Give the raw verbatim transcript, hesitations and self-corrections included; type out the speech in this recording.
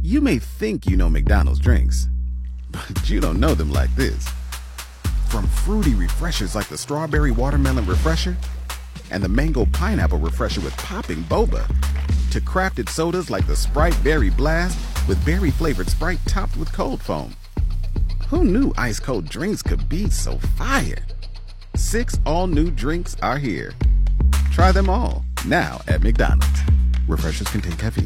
You may think you know McDonald's drinks, but you don't know them like this. From fruity refreshers like the Strawberry Watermelon Refresher and the Mango Pineapple Refresher with popping boba, to crafted sodas like the Sprite Berry Blast with berry-flavored Sprite topped with cold foam. Who knew ice-cold drinks could be so fire? Six all-new drinks are here. Try them all, now at McDonald's. Refreshers contain caffeine.